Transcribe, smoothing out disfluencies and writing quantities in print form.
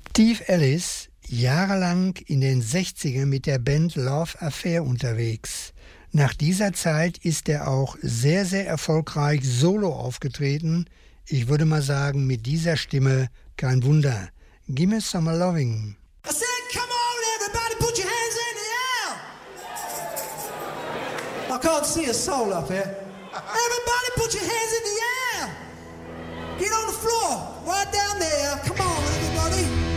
Steve Ellis, jahrelang in den 60ern mit der Band Love Affair unterwegs. Nach dieser Zeit ist er auch sehr, sehr erfolgreich solo aufgetreten. Ich würde mal sagen, mit dieser Stimme kein Wunder. Gimme Some Loving. I said, come on, everybody, put your hands in the air. I can't see a soul up here. Everybody, put your hands in the air. Get on the floor, right down there. Come on, everybody.